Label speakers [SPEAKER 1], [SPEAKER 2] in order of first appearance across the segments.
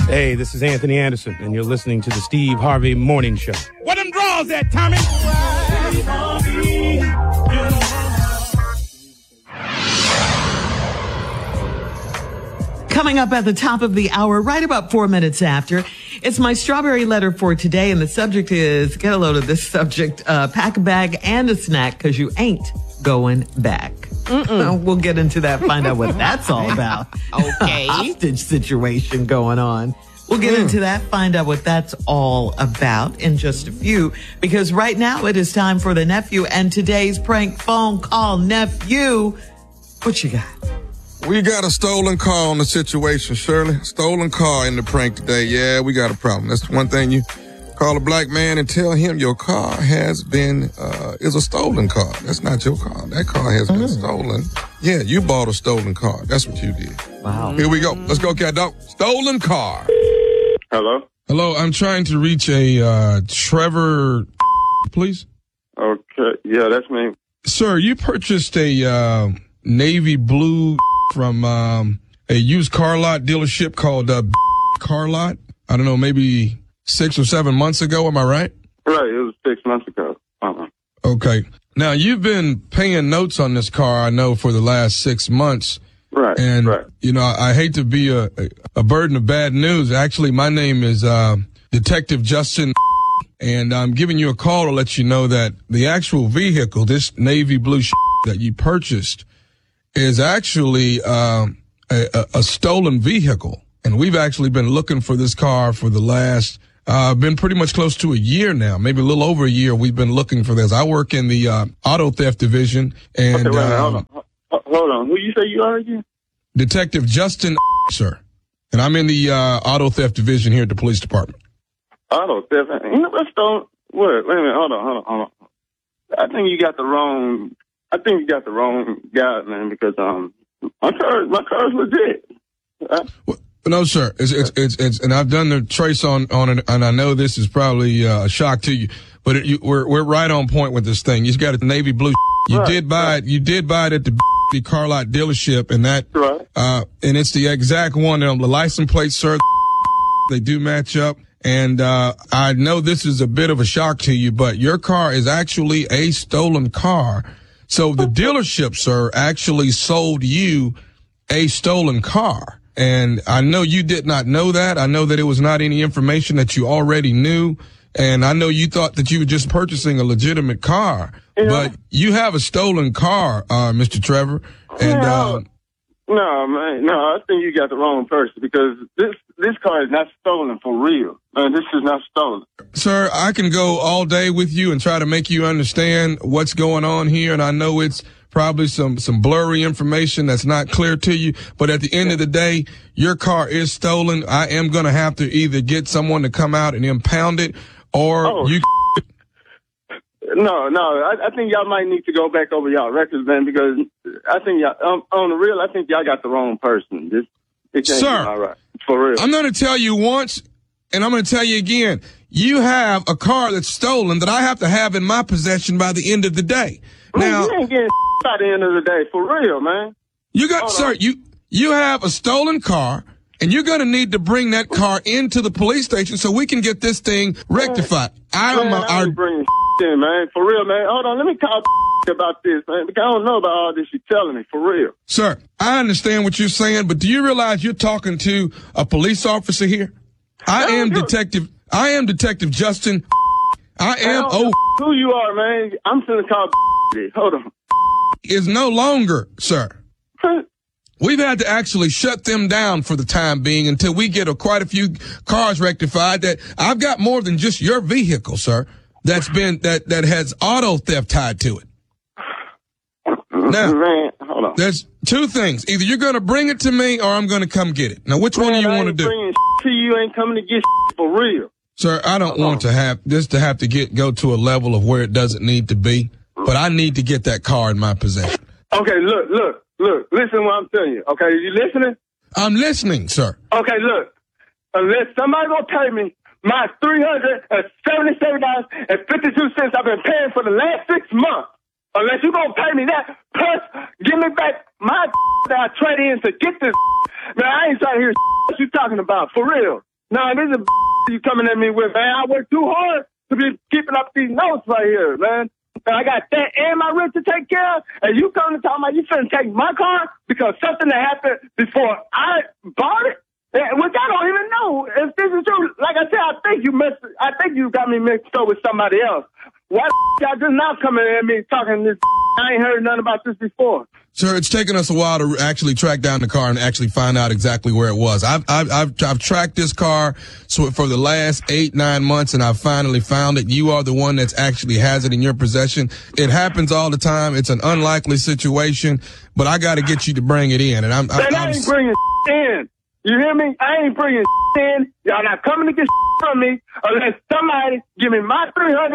[SPEAKER 1] Hey, this is Anthony Anderson, and you're listening to the Steve Harvey Morning Show. What them draws at, Tommy?
[SPEAKER 2] Coming up at the top of the hour, right about 4 minutes after, it's my strawberry letter for today, and the subject is, get a load of this subject, pack a bag and a snack, because you ain't going back. We'll get into that, find out what that's all about.
[SPEAKER 3] Okay.
[SPEAKER 2] Hostage situation going on. We'll get into that, find out what that's all about in just a few, because right now it is time for the nephew and today's prank phone call. Nephew, what you got?
[SPEAKER 4] We got a stolen car on the situation, Shirley. Stolen car in the prank today. Yeah, we got a problem. That's one thing. You call a black man and tell him your car is a stolen car. That's not your car. That car has been stolen. Yeah, you bought a stolen car. That's what you did.
[SPEAKER 2] Wow.
[SPEAKER 4] Here we go. Let's go, cat dog. Stolen car.
[SPEAKER 5] Hello?
[SPEAKER 4] Hello, I'm trying to reach a Trevor, please.
[SPEAKER 5] Okay, yeah, that's me.
[SPEAKER 4] Sir, you purchased a navy blue from a used car lot dealership called Car Lot. I don't know, maybe 6 or 7 months ago. Am I right?
[SPEAKER 5] Right, it was 6 months ago.
[SPEAKER 4] Okay. Now, you've been paying notes on this car, I know, for the last 6 months.
[SPEAKER 5] Right,
[SPEAKER 4] And,
[SPEAKER 5] right.
[SPEAKER 4] you know, I hate to be a burden of bad news. Actually, my name is Detective Justin, and I'm giving you a call to let you know that the actual vehicle, this navy blue that you purchased, is actually a stolen vehicle. And we've actually been looking for this car for the last, been pretty much close to a year now, maybe a little over a year. We've been looking for this. I work in the auto theft division. And
[SPEAKER 5] Okay, wait, hold on. Who you say you are again?
[SPEAKER 4] Detective Justin, sir. And I'm in the auto theft division here at the police department.
[SPEAKER 5] Auto theft? You know, that's stolen. Wait a minute. Hold on. I think you got the wrong guy, man, because my car's legit.
[SPEAKER 4] Well, no, sir. It's and I've done the trace on it, and I know this is probably a shock to you, but we're right on point with this thing. You got a navy blue. You did buy it. You did buy it at the car lot dealership, and that and it's the exact one. The license plate, sir, they do match up. And I know this is a bit of a shock to you, but your car is actually a stolen car. So the dealership, sir, actually sold you a stolen car. And I know you did not know that. I know that it was not any information that you already knew. And I know you thought that you were just purchasing a legitimate car. Yeah. But you have a stolen car, Mr. Trevor. And
[SPEAKER 5] no, man, no, I think you got the wrong person, because this car is not stolen for real. This is not stolen.
[SPEAKER 4] Sir, I can go all day with you and try to make you understand what's going on here, and I know it's probably some blurry information that's not clear to you, but at the end of the day, your car is stolen. I am going to have to either get someone to come out and impound it, or you...
[SPEAKER 5] No, I think y'all might need to go back over y'all records, man, because I think y'all, on the real, I think y'all got the wrong person. It can't be all right. For real.
[SPEAKER 4] I'm going to tell you once, and I'm going to tell you again. You have a car that's stolen that I have to have in my possession by the end of the day.
[SPEAKER 5] Man,
[SPEAKER 4] Now,
[SPEAKER 5] you ain't getting by the end of the day, for real, man.
[SPEAKER 4] You got, sir, you have a stolen car, and you're going to need to bring that car into the police station so we can get this thing rectified.
[SPEAKER 5] I ain't bringing in, man, for real, man. Hold on, let me call about this, man, because I don't know about all this you're telling me, for real.
[SPEAKER 4] Sir, I understand what you're saying, but do you realize you're talking to a police officer here? I am Detective Justin. I am
[SPEAKER 5] who you are, man. I'm finna call hold on.
[SPEAKER 4] Is no longer, sir. We've had to actually shut them down for the time being until we get quite a few cars rectified. That I've got more than just your vehicle, sir. That has auto theft tied to it. Now,
[SPEAKER 5] man, hold on.
[SPEAKER 4] There's two things. Either you're going to bring it to me or I'm going to come get it. Now, which one do you want to do?
[SPEAKER 5] Bringing to you ain't coming to get for real.
[SPEAKER 4] Sir, I don't want to have this to have to go to a level of where it doesn't need to be, but I need to get that car in my possession.
[SPEAKER 5] Okay, look. Listen what I'm telling you. Okay, you listening?
[SPEAKER 4] I'm listening, sir.
[SPEAKER 5] Okay, look. Unless somebody gonna pay me my $377.52 I've been paying for the last 6 months. Unless you gonna pay me that, plus give me back my that I trade in to get this. Man, I ain't trying to hear what you talking about, for real. No, this is you coming at me with, man. I work too hard to be keeping up these notes right here, man. And I got that and my rent to take care of, and you come to talk about you finna take my car because something that happened before I bought it, which I don't even know if this is true. Like I said, I think you got me mixed up with somebody else. Why y'all just now coming at me talking this? I ain't heard nothing about this before.
[SPEAKER 4] Sir, it's taken us a while to actually track down the car and actually find out exactly where it was. I've tracked this car for the last 8-9 months, and I finally found it. You are the one that's actually has it in your possession. It happens all the time. It's an unlikely situation, but I got to get you to bring it in. And I ain't
[SPEAKER 5] bringing in. You hear me? I ain't bringing in. Y'all not coming to get from me unless somebody give me my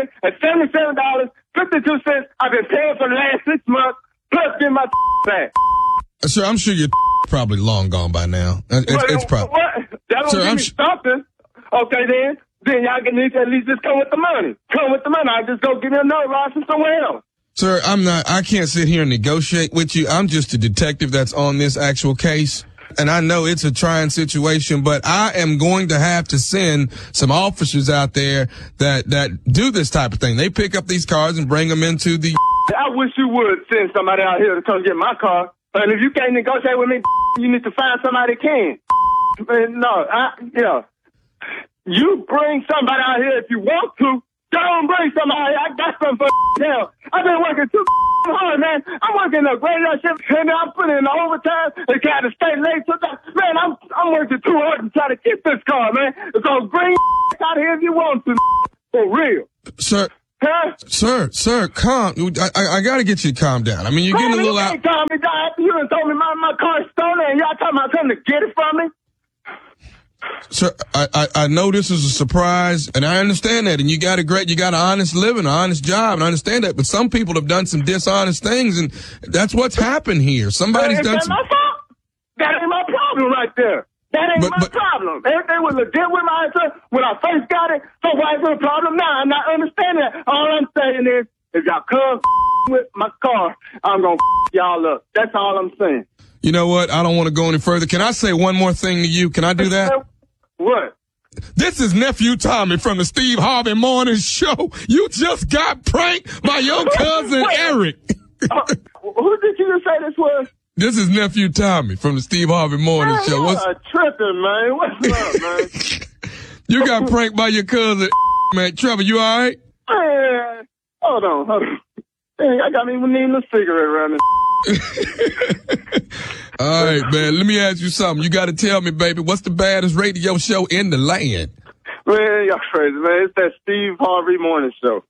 [SPEAKER 5] $377.52 I've been paying for the last 6 months. Plus, get my back.
[SPEAKER 4] Sir, I'm sure you're probably long gone by now. It's probably.
[SPEAKER 5] That don't give me something. Okay, then y'all can at least just come with the money. Come with the money. I'll just go get me another ride from somewhere else.
[SPEAKER 4] Sir, I can't sit here and negotiate with you. I'm just a detective that's on this actual case. And I know it's a trying situation, but I am going to have to send some officers out there that do this type of thing. They pick up these cars and bring them into the...
[SPEAKER 5] I wish you would send somebody out here to come get my car. And if you can't negotiate with me, you need to find somebody that can. You bring somebody out here if you want to. Don't bring somebody. I got something for hell. I've been working too hard, man. I'm working a great shift, and I'm putting in the overtime and got to stay late. Man, I'm working too hard to try to get this car, man. So bring out here if you want to, for real.
[SPEAKER 4] Sir.
[SPEAKER 5] Huh?
[SPEAKER 4] Sir, calm. I gotta get you to calm down. I mean, you're getting a little out.
[SPEAKER 5] Calm me down after you done told me my car's stolen and y'all talking about coming to get it from me?
[SPEAKER 4] Sir, I know this is a surprise, and I understand that, and you got an honest living, an honest job, and I understand that, but some people have done some dishonest things, and that's what's happened here. Somebody's done some...
[SPEAKER 5] my fault? That ain't my problem right there. That ain't my problem. Everything was legit with my answer when I first got it, so why is it a problem now? I'm not understanding that. All I'm saying is, if y'all come with my car, I'm gonna y'all up. That's all I'm saying.
[SPEAKER 4] You know what? I don't want to go any further. Can I say one more thing to you? Can I do that?
[SPEAKER 5] What?
[SPEAKER 4] This is Nephew Tommy from the Steve Harvey Morning Show. You just got pranked by your cousin Eric.
[SPEAKER 5] Who did you just say this was?
[SPEAKER 4] This is Nephew Tommy from the Steve Harvey Morning Show.
[SPEAKER 5] What's tripping, man? What's up, man?
[SPEAKER 4] You got pranked by your cousin, man. Trevor, you all right?
[SPEAKER 5] Man, hold on. Hey, I got me needing a cigarette around this.
[SPEAKER 4] All right, man. Let me ask you something. You got to tell me, baby, what's the baddest radio show in the land?
[SPEAKER 5] Man, y'all crazy, man. It's that Steve Harvey Morning Show.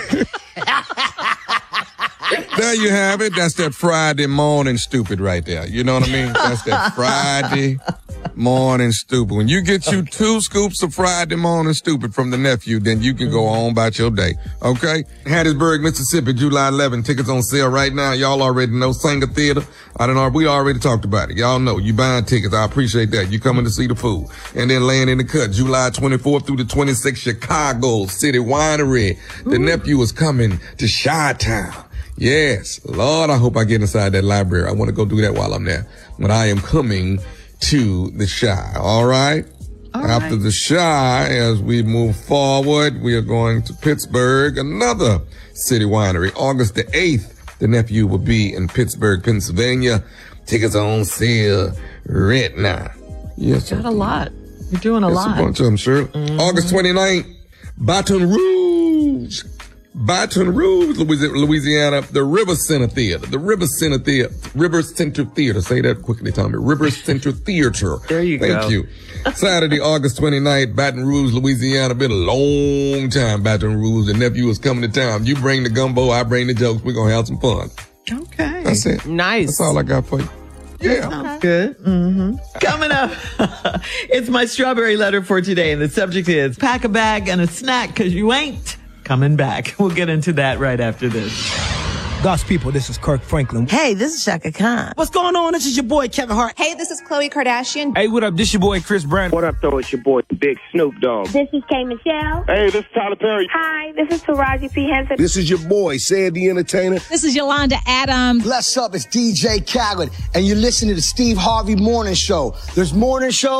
[SPEAKER 4] There you have it. That's that Friday morning stupid right there. You know what I mean? That's that Friday morning stupid. When you get you 2 scoops of Friday morning stupid from the nephew, then you can go on about your day. Okay? Hattiesburg, Mississippi, July 11. Tickets on sale right now. Y'all already know Sanger Theater. We already talked about it. Y'all know you buying tickets. I appreciate that. You coming to see the fool. And then laying in the cut, July 24th through the 26th, Chicago City Winery. The nephew is coming to Chi-Town. Yes. Lord, I hope I get inside that library. I want to go do that while I'm there. But I am coming to the Chi. All right? After the Chi, as we move forward, we are going to Pittsburgh, another city winery. August the 8th, the nephew will be in Pittsburgh, Pennsylvania. Tickets are on sale right now. Yes.
[SPEAKER 2] Got a lot. You're doing a lot.
[SPEAKER 4] A bunch of them, sure. August 29th, Baton Rouge, Louisiana, the River Center Theater. River Center Theater. Say that quickly, Tommy. River Center Theater.
[SPEAKER 2] There you go.
[SPEAKER 4] Thank you. Saturday, August 29th, Baton Rouge, Louisiana. Been a long time, Baton Rouge. The nephew is coming to town. You bring the gumbo, I bring the jokes. We're going to have some fun.
[SPEAKER 2] Okay.
[SPEAKER 4] That's it.
[SPEAKER 2] Nice.
[SPEAKER 4] That's all I got for you. Yeah.
[SPEAKER 2] Sounds good. Coming up, it's my strawberry letter for today, and the subject is pack a bag and a snack because you ain't coming back. We'll get into that right after this.
[SPEAKER 3] God's people, this is Kirk Franklin.
[SPEAKER 6] Hey, this is Shaka Khan.
[SPEAKER 3] What's going on? This is your boy, Kevin Hart.
[SPEAKER 7] Hey, this is Khloe Kardashian.
[SPEAKER 3] Hey, what up? This your boy, Chris Brown.
[SPEAKER 8] What up, though? It's your boy, Big Snoop Dogg.
[SPEAKER 9] This is K. Michelle.
[SPEAKER 5] Hey, this is Tyler Perry.
[SPEAKER 9] Hi, this is Taraji P. Henson.
[SPEAKER 10] This is your boy, Sid the Entertainer.
[SPEAKER 7] This is Yolanda Adams.
[SPEAKER 11] Bless up, it's DJ Khaled, and you're listening to the Steve Harvey Morning Show. There's morning shows,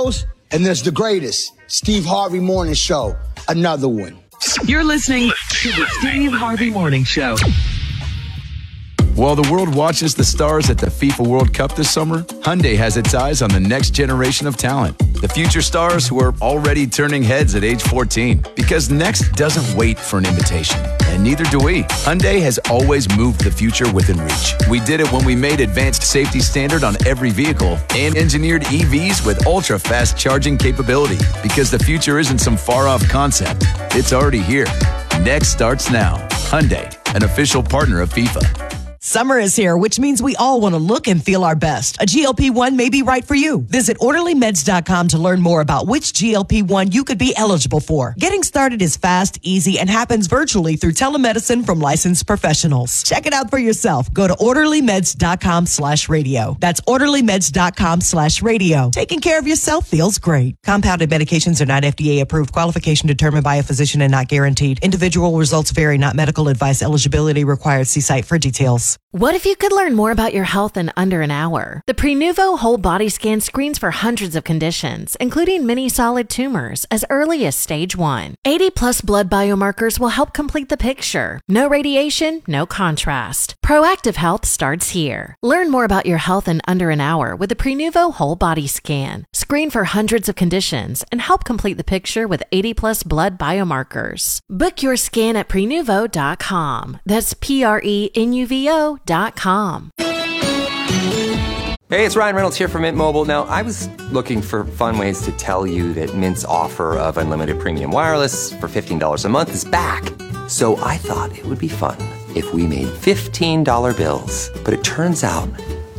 [SPEAKER 6] And there's the greatest, Steve Harvey Morning Show, another one.
[SPEAKER 2] You're listening to the Steve Harvey Morning Show.
[SPEAKER 11] While the world watches the stars at the FIFA World Cup this summer, Hyundai has its eyes on the next generation of talent. The future stars who are already turning heads at age 14. Because next doesn't wait for an invitation. And neither do we. Hyundai has always moved the future within reach. We did it when we made advanced safety standard on every vehicle and engineered EVs with ultra-fast charging capability. Because the future isn't some far-off concept. It's already here. Next starts now. Hyundai, an official partner of FIFA.
[SPEAKER 12] Summer is here, which means we all want to look and feel our best. A GLP-1 may be right for you. Visit OrderlyMeds.com to learn more about which GLP-1 you could be eligible for. Getting started is fast, easy, and happens virtually through telemedicine from licensed professionals. Check it out for yourself. Go to OrderlyMeds.com/radio. That's OrderlyMeds.com/radio. Taking care of yourself feels great. Compounded medications are not FDA approved. Qualification determined by a physician and not guaranteed. Individual results vary, not medical advice. Eligibility required. See site for details.
[SPEAKER 13] What if you could learn more about your health in under an hour? The Prenuvo Whole Body Scan screens for hundreds of conditions, including many solid tumors, as early as stage 1. 80-plus blood biomarkers will help complete the picture. No radiation, no contrast. Proactive health starts here. Learn more about your health in under an hour with the Prenuvo Whole Body Scan. Screen for hundreds of conditions and help complete the picture with 80-plus blood biomarkers. Book your scan at Prenuvo.com. That's Prenuvo.com.
[SPEAKER 14] Hey, it's Ryan Reynolds here from Mint Mobile. Now, I was looking for fun ways to tell you that Mint's offer of unlimited premium wireless for $15 a month is back. So I thought it would be fun if we made $15 bills. But it turns out